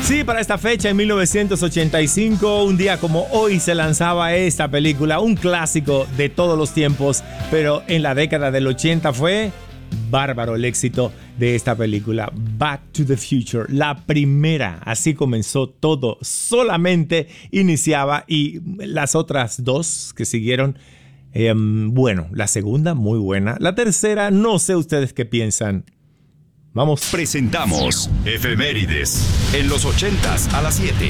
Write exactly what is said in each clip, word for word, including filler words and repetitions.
Sí, para esta fecha, en mil novecientos ochenta y cinco, un día como hoy, se lanzaba esta película, un clásico de todos los tiempos, pero en la década del ochenta fue bárbaro el éxito de esta película, Back to the Future, la primera. Así comenzó todo, solamente iniciaba, y las otras dos que siguieron, eh, bueno, la segunda muy buena, la tercera no sé ustedes qué piensan. Vamos. Presentamos Efemérides en los ochentas a las siete.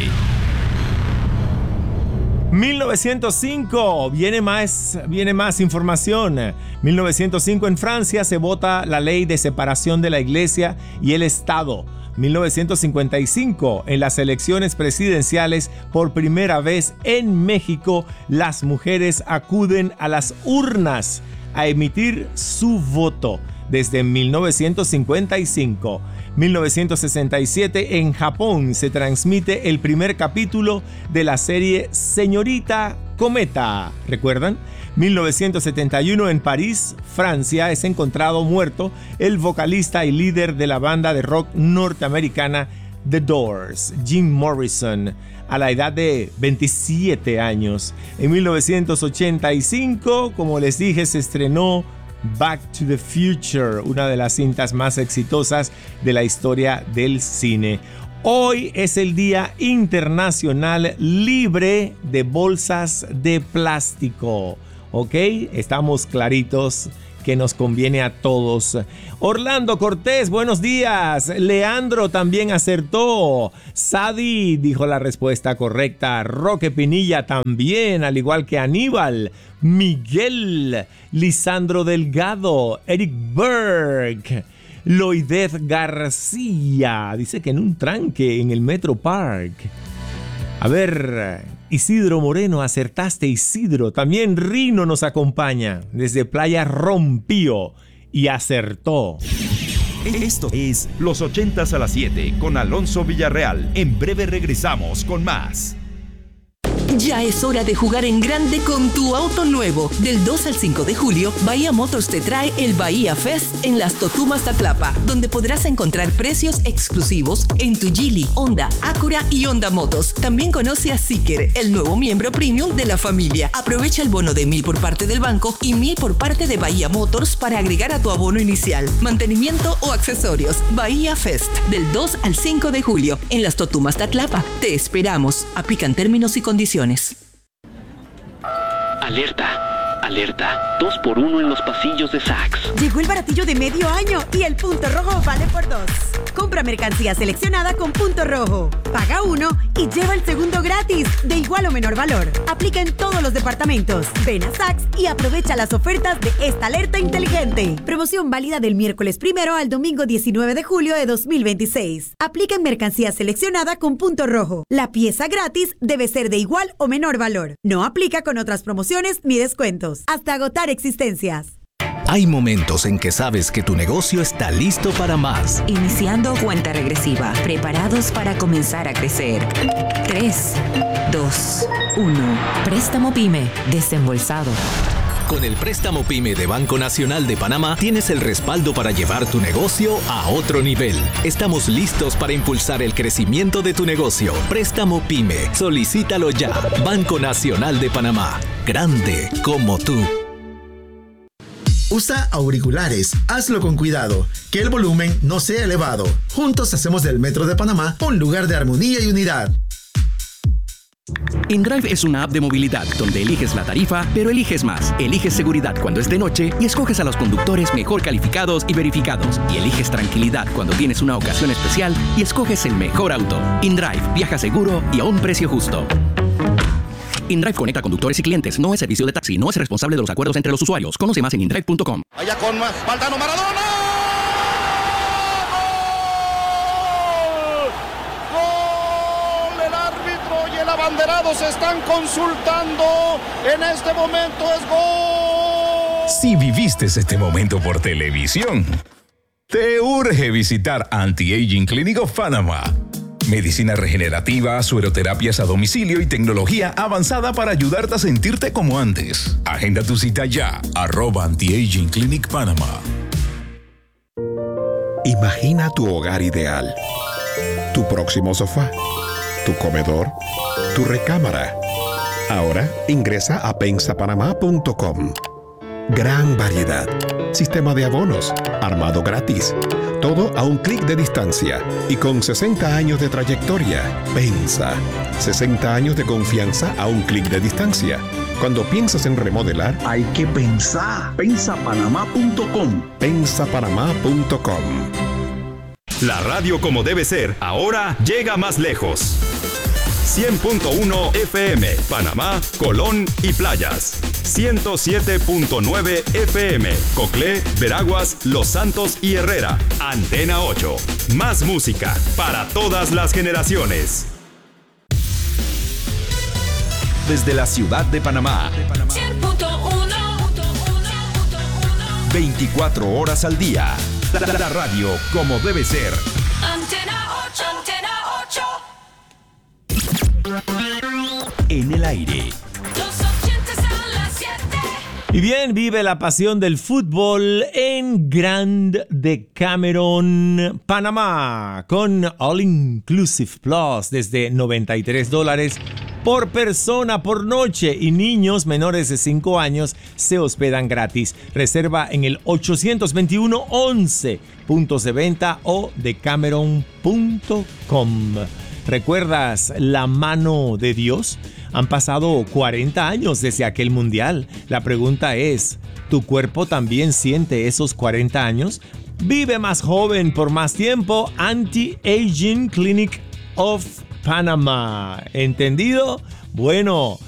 mil novecientos cinco, viene más, viene más información. mil novecientos cinco, en Francia se vota la ley de separación de la Iglesia y el Estado. mil novecientos cincuenta y cinco, en las elecciones presidenciales, por primera vez en México, las mujeres acuden a las urnas a emitir su voto. Desde mil novecientos cincuenta y cinco. mil novecientos sesenta y siete, en Japón se transmite el primer capítulo de la serie Señorita Cometa. ¿Recuerdan? mil novecientos setenta y uno, en París, Francia, es encontrado muerto el vocalista y líder de la banda de rock norteamericana The Doors, Jim Morrison, a la edad de veintisiete años. En mil novecientos ochenta y cinco, como les dije, se estrenó Back to the Future, una de las cintas más exitosas de la historia del cine. Hoy es el Día Internacional Libre de Bolsas de Plástico. ¿Ok? Estamos claritos que nos conviene a todos. Orlando Cortés, buenos días. Leandro también acertó. Sadi dijo la respuesta correcta. Roque Pinilla también, al igual que Aníbal. Miguel, Lisandro Delgado, Eric Berg, Loidet García. Dice que en un tranque en el Metro Park. A ver, Isidro Moreno, acertaste, Isidro. También Rino nos acompaña desde Playa Rompío y acertó. Esto es Los ochentas a las siete con Alonso Villarreal. En breve regresamos con más. Ya es hora de jugar en grande con tu auto nuevo. Del dos al cinco de julio, Bahía Motors te trae el Bahía Fest en Las Totumas Tatlapa, donde podrás encontrar precios exclusivos en tu Geely, Honda, Acura y Honda Motos. También conoce a Seeker, el nuevo miembro premium de la familia. Aprovecha el bono de mil por parte del banco y mil por parte de Bahía Motors para agregar a tu abono inicial, mantenimiento o accesorios. Bahía Fest, del dos al cinco de julio, en Las Totumas Tatlapa. Te esperamos. Aplican términos y condiciones. Alerta, alerta, dos por uno en los pasillos de Saks. Llegó el baratillo de medio año y el punto rojo vale por dos. Compra mercancía seleccionada con punto rojo. Paga uno y lleva el segundo gratis, de igual o menor valor. Aplica en todos los departamentos. Ven a Saks y aprovecha las ofertas de esta alerta inteligente. Promoción válida del miércoles primero al domingo diecinueve de julio de dos mil veintiséis. Aplica en mercancía seleccionada con punto rojo. La pieza gratis debe ser de igual o menor valor. No aplica con otras promociones ni descuentos. Hasta agotar existencias. Hay momentos en que sabes que tu negocio está listo para más. Iniciando cuenta regresiva, preparados para comenzar a crecer. tres, dos, uno. Préstamo PYME, desembolsado. Con el préstamo PYME de Banco Nacional de Panamá tienes el respaldo para llevar tu negocio a otro nivel. Estamos listos para impulsar el crecimiento de tu negocio. Préstamo PYME, solicítalo ya. Banco Nacional de Panamá, grande como tú. Usa auriculares, hazlo con cuidado, que el volumen no sea elevado. Juntos hacemos del Metro de Panamá un lugar de armonía y unidad. InDrive es una app de movilidad donde eliges la tarifa, pero eliges más. Eliges seguridad cuando es de noche y escoges a los conductores mejor calificados y verificados. Y eliges tranquilidad cuando tienes una ocasión especial y escoges el mejor auto. InDrive, viaja seguro y a un precio justo. InDrive conecta conductores y clientes. No es servicio de taxi. No es responsable de los acuerdos entre los usuarios. Conoce más en indrive punto com. Allá con Valdano Maradona. ¡Gol! ¡Gol! El árbitro y el abanderado se están consultando. En este momento es gol. Si viviste este momento por televisión, te urge visitar Anti-Aging Clinic of Panama. Medicina regenerativa, sueroterapias a domicilio y tecnología avanzada para ayudarte a sentirte como antes. Agenda tu cita ya, arroba Anti-Aging Clinic Panama. Imagina tu hogar ideal. Tu próximo sofá, tu comedor, tu recámara. Ahora ingresa a pensa panamá punto com. Gran variedad, sistema de abonos, armado gratis, todo a un clic de distancia y con sesenta años de trayectoria. Pensa, sesenta años de confianza a un clic de distancia. Cuando piensas en remodelar, hay que pensar. pensa panamá punto com. pensa panamá punto com. La radio como debe ser, ahora llega más lejos. cien punto uno F M, Panamá, Colón y Playas. ciento siete punto nueve F M, Coclé, Veraguas, Los Santos y Herrera. Antena ocho. Más música para todas las generaciones. Desde la ciudad de Panamá. cien punto uno. veinticuatro horas al día. La, la, la radio como debe ser. Antena ocho, Antena ocho. En el aire. Los ochentas a las siete. Y bien, vive la pasión del fútbol en Grand Decameron, Panamá, con All Inclusive Plus desde noventa y tres dólares por persona por noche, y niños menores de cinco años se hospedan gratis. Reserva en el ochocientos veintiuno once, puntos de venta o decameron punto com. ¿Recuerdas la mano de Dios? Han pasado cuarenta años desde aquel mundial. La pregunta es, ¿tu cuerpo también siente esos cuarenta años? Vive más joven por más tiempo. Anti-Aging Clinic of Panama. ¿Entendido? Bueno,